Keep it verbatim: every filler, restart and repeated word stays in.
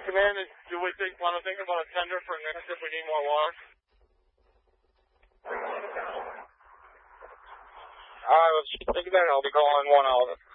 Command, do we think, want to think about a tender for next if we need more water? Alright, let's think about it. I'll be calling one out.